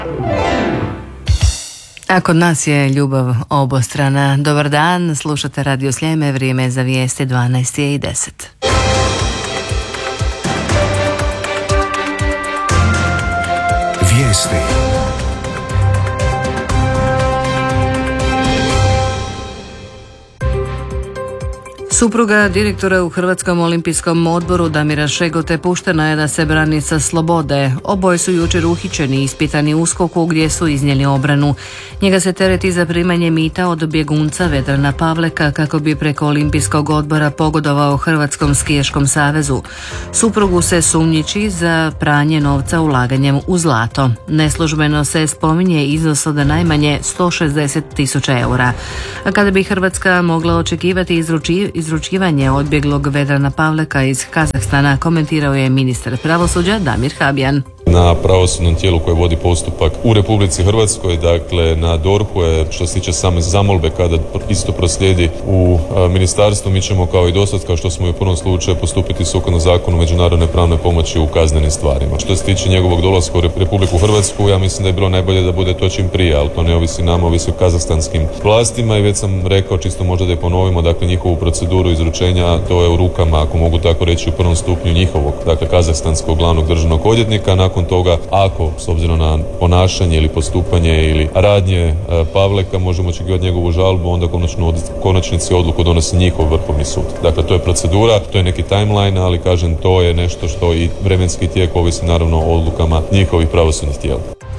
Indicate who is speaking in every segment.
Speaker 1: A kod nas je ljubav obostrana. Dobar dan, slušate Radio Sljeme, vrijeme za vijesti 12:10.
Speaker 2: Vijesti.
Speaker 1: Supruga direktora u Hrvatskom olimpijskom odboru Damira Šegote puštena je da se brani sa slobode. Oboje su jučer uhićeni i ispitani u USKOK-u gdje su iznijeli obranu. Njega se tereti za primanje mita od bjegunca Vedrana Pavleka kako bi preko Olimpijskog odbora pogodovao Hrvatskom skijaškom savezu. Suprugu se sumnjiči za pranje novca ulaganjem u zlato. Neslužbeno se spominje iznos od najmanje 160.000 eura. A kada bi Hrvatska mogla očekivati izručivanje odbjeglog Vedrana Pavleka iz Kazahstana, komentirao je ministar pravosuđa Damir Habijan.
Speaker 3: Na pravosudnom tijelu koje vodi postupak u Republici Hrvatskoj, dakle na DORH-u je, što se tiče same zamolbe, kada isto proslijedi u ministarstvu, mi ćemo kao i dosad, kao što smo i u prvom slučaju, postupiti sukladno zakonu međunarodne pravne pomoći u kaznenim stvarima. Što se tiče njegovog dolaska u Republiku Hrvatsku, ja mislim da je bilo najbolje da bude to čim prije, ali to ne ovisi nama, ovisi o kazahstanskim vlastima i već sam rekao, čisto možda da je ponovimo, dakle njihovu proceduru izručenja, to je u rukama, ako mogu tako reći, u prvom stupnju njihovog, dakle kazahstanskog glavnog državnog odvjetnika. Nakon toga, ako s obzirom na ponašanje ili postupanje ili radnje Pavleka možemo očekivati njegovu žalbu, onda konačnici odluku donosi njihov Vrhovni sud. Dakle, to je procedura, to je neki timeline, ali kažem, to je nešto što i vremenski tijek ovisi naravno o odlukama njihovih pravosudnih tijela.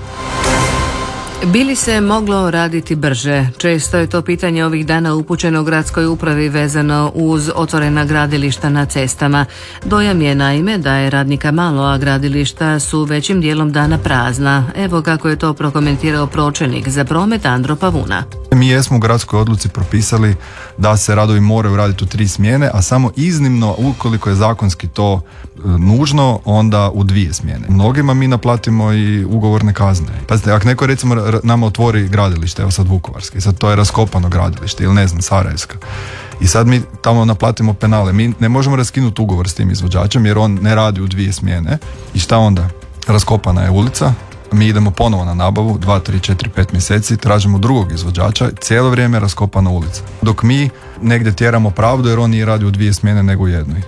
Speaker 1: Bi li se moglo raditi brže? Često je to pitanje ovih dana upućeno gradskoj upravi vezano uz otvorena gradilišta na cestama. Dojam je naime da je radnika malo, a gradilišta su većim dijelom dana prazna. Evo kako je to prokomentirao pročelnik za promet Andro Pavuna.
Speaker 4: Mi jesmo u gradskoj odluci propisali da se radovi moraju raditi u 3 smjene, a samo iznimno, ukoliko je zakonski to nužno, onda u 2 smjene. Mnogima mi naplatimo i ugovorne kazne. Pazite, ako neko recimo nama otvori gradilište, evo sad Vukovarski, sad to je raskopano gradilište ili ne znam, Sarajevska. I sad mi tamo naplatimo penale. Mi ne možemo raskinuti ugovor s tim izvođačem jer on ne radi u 2 smjene. I šta onda? Raskopana je ulica, mi idemo ponovo na nabavu, 2, 3, 4, 5 mjeseci, tražimo drugog izvođača, cijelo vrijeme je raskopana ulica. Dok mi negdje tjeramo pravdu jer on nije radio u 2 smjene nego u jednoj.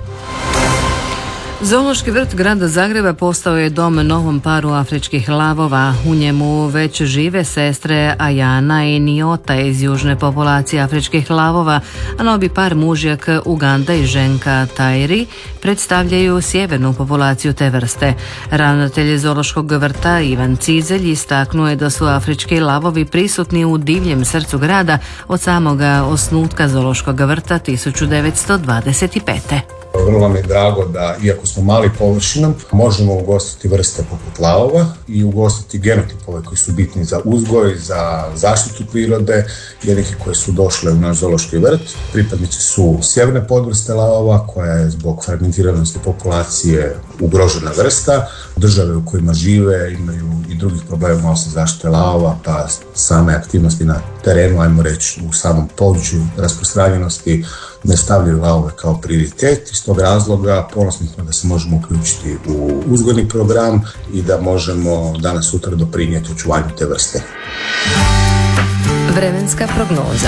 Speaker 1: Zoološki vrt grada Zagreba postao je dom novom paru afričkih lavova. U njemu već žive sestre Ajana i Niota iz južne populacije afričkih lavova, a novi par mužjak Uganda i ženka Tajri predstavljaju sjevernu populaciju te vrste. Ravnatelj Zoološkog vrta Ivan Cizelj istaknuo je da su afrički lavovi prisutni u divljem srcu grada od samoga osnutka Zoološkog vrta 1925.
Speaker 5: Vrlo mi je drago da, iako smo mali površinom, možemo ugostiti vrste poput lavova i ugostiti genotipove koji su bitni za uzgoj, za zaštitu prirode, jednake koje su došle u naš zoološki vrt. Pripadnici su sjeverne podvrste lavova, koja je zbog fragmentiranosti populacije ugrožena vrsta. Države u kojima žive imaju i drugih problema osim zaštite lavova, pa same aktivnosti na terenu, ajmo reći u samom području rasprostranjenosti, ne stavljaju lavove kao prioritet. Iz tog razloga ponosni smo da se možemo uključiti u uzgojni program i da možemo danas sutra doprinijeti očuvanju te vrste.
Speaker 1: Vremenska prognoza.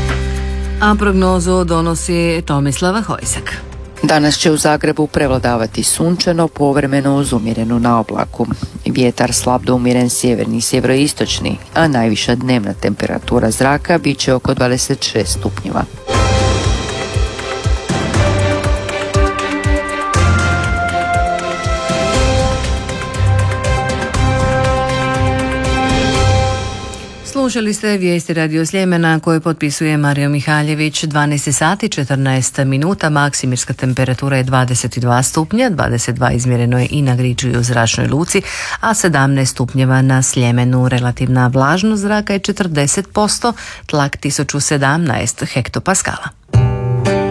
Speaker 1: A prognozu donosi Tomislava Hojsak.
Speaker 6: Danas će u Zagrebu prevladavati sunčano, povremeno uz umjerenu naoblaku. Vjetar slab do umjeren sjeverni i sjeveroistočni, a najviša dnevna temperatura zraka bit će oko 26 stupnjeva.
Speaker 1: Slušali ste vijesti Radio Sljemena koje potpisuje Mario Mihaljević. 12 sati 14 minuta, maksimirska temperatura je 22 stupnja, 22 izmjereno je i na Griču i u zračnoj luci, a 17 stupnjeva na Sljemenu. Relativna vlažnost zraka je 40%, tlak 1017 hektopaskala.